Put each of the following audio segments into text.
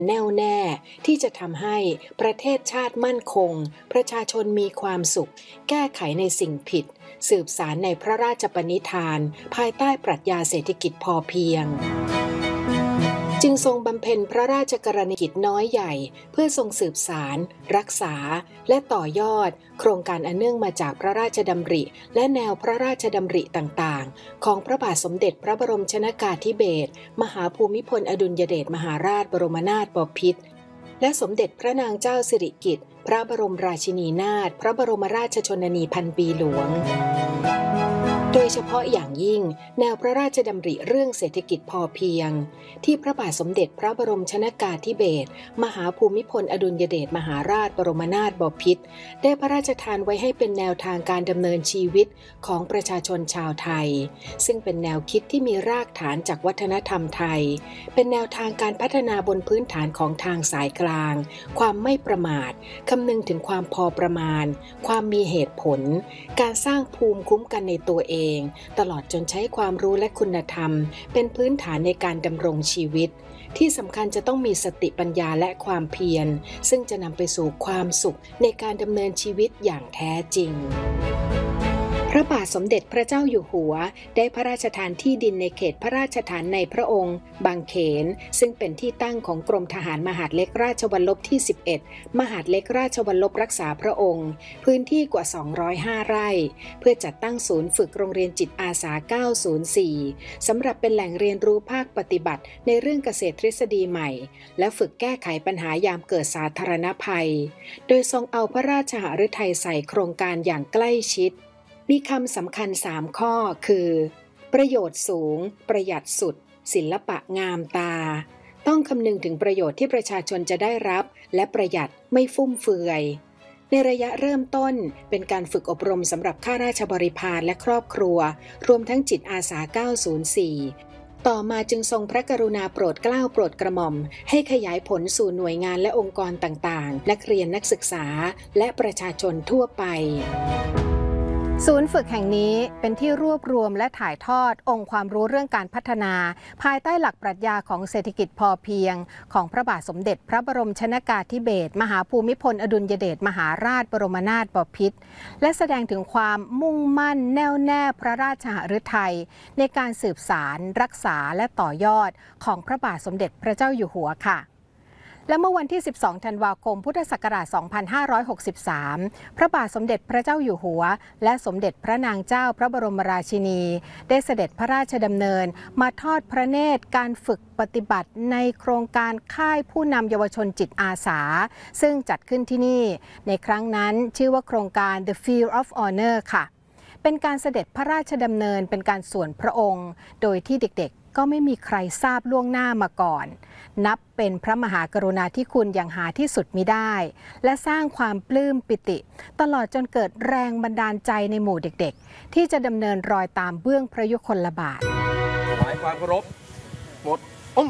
แน่วแน่ที่จะทำให้ประเทศชาติมั่นคงประชาชนมีความสุขแก้ไขในสิ่งผิดสืบสานในพระราชปณิธานภายใต้ปรัชญาเศรษฐกิจพอเพียงจึงทรงบำเพ็ญพระราชกรณียกิจน้อยใหญ่เพื่อทรงสืบสารรักษาและต่อยอดโครงการอันเนื่องมาจากพระราชดำริและแนวพระราชดำริต่างๆของพระบาทสมเด็จพระบรมชนกาธิเบศรมหาภูมิพลอดุลยเดชมหาราชบรมนาถบพิตรและสมเด็จพระนางเจ้าสิริกิติ์พระบรมราชินีนาถพระบรมราชชนนีพันปีหลวงโดยเฉพาะอย่างยิ่งแนวพระราชดำริเรื่องเศรษฐกิจพอเพียงที่พระบาทสมเด็จพระบรมชนกาธิเบศรมหาภูมิพลอดุลยเดชมหาราชบรมนาถบพิตรได้พระราชทานไว้ให้เป็นแนวทางการดำเนินชีวิตของประชาชนชาวไทยซึ่งเป็นแนวคิดที่มีรากฐานจากวัฒนธรรมไทยเป็นแนวทางการพัฒนาบนพื้นฐานของทางสายกลางความไม่ประมาทคำนึงถึงความพอประมาณความมีเหตุผลการสร้างภูมิคุ้มกันในตัวเองตลอดจนใช้ความรู้และคุณธรรมเป็นพื้นฐานในการดำรงชีวิตที่สำคัญจะต้องมีสติปัญญาและความเพียรซึ่งจะนำไปสู่ความสุขในการดำเนินชีวิตอย่างแท้จริงพระบาทสมเด็จพระเจ้าอยู่หัวได้พระราชทานที่ดินในเขตพระราชฐานในพระองค์บางเขนซึ่งเป็นที่ตั้งของกรมทหารมหาดเล็กราชวัลลบที่11มหาดเล็กราชวัลลบรักษาพระองค์พื้นที่กว่า205ไร่เพื่อจัดตั้งศูนย์ฝึกโรงเรียนจิตอาสา904สำหรับเป็นแหล่งเรียนรู้ภาคปฏิบัติในเรื่องเกษตรทฤษฎีใหม่และฝึกแก้ไขปัญหายามเกิดสาธารณภัยโดยทรงเอาพระราชฤทัยใส่โครงการอย่างใกล้ชิดมีคำสำคัญ3ข้อคือประโยชน์สูงประหยัดสุดศิลปะงามตาต้องคำนึงถึงประโยชน์ที่ประชาชนจะได้รับและประหยัดไม่ฟุ่มเฟือยในระยะเริ่มต้นเป็นการฝึกอบรมสำหรับข้าราชบริพารและครอบครัวรวมทั้งจิตอาสา904ต่อมาจึงทรงพระกรุณาโปรดเกล้าโปรดกระหม่อมให้ขยายผลสู่หน่วยงานและองค์กรต่างๆนักเรียนนักศึกษาและประชาชนทั่วไปศูนย์ฝึกแห่งนี้เป็นที่รวบรวมและถ่ายทอดองค์ความรู้เรื่องการพัฒนาภายใต้หลักปรัชญาของเศรษฐกิจพอเพียงของพระบาทสมเด็จพระบรมชนกาธิเบศรมหาภูมิพลอดุลยเดชมหาราชบรมนาถบพิตรและแสดงถึงความมุ่งมั่นแน่วแน่พระราชฤทัยในการสืบสารรักษาและต่อยอดของพระบาทสมเด็จพระเจ้าอยู่หัวค่ะและเมื่อวันที่12ธันวาคมพุทธศักราช2563พระบาทสมเด็จพระเจ้าอยู่หัวและสมเด็จพระนางเจ้าพระบรมราชินีได้เสด็จพระราชดำเนินมาทอดพระเนตรการฝึกปฏิบัติในโครงการค่ายผู้นำเยาวชนจิตอาสาซึ่งจัดขึ้นที่นี่ในครั้งนั้นชื่อว่าโครงการ The Field of Honor ค่ะเป็นการเสด็จพระราชดำเนินเป็นการส่วนพระองค์โดยที่เด็กๆก็ไม่มีใครทราบล่วงหน้ามาก่อนนับเป็นพระมหากรุณาธิคุณอย่างหาที่สุดมิได้และสร้างความปลื้มปิติตลอดจนเกิดแรงบันดาลใจในหมู่เด็กๆที่จะดำเนินรอยตามเบื้องพระยุคลบาทถวายความเคารพหมด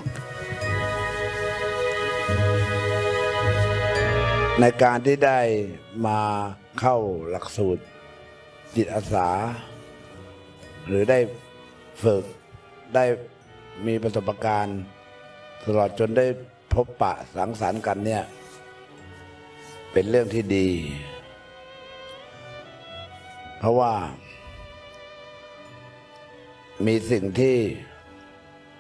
ในการที่ได้มาเข้าหลักสูตรจิตอาสาหรือได้ฝึกได้มีประสบการณ์ตลอดจนได้พบปะสังสรรค์กันเนี่ยเป็นเรื่องที่ดีเพราะว่ามีสิ่งที่